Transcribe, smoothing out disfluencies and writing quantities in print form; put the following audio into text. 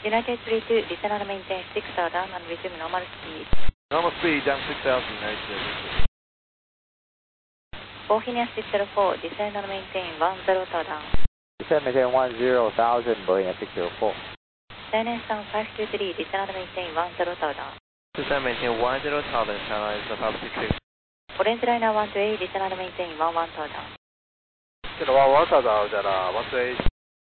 United 32, descend and maintain 6 tower down and resume normal speed. Normal speed down 6,000, United. Bohemia 604, descend and maintain 10 tower down. Descend maintain 10,000, Bohemia 604. China Sound 523, descend and maintain 10 tower down. Descend maintain 10,000, China is above 63. Orange liner 128, descend and maintain 11 tower down. 11 tower down, 128.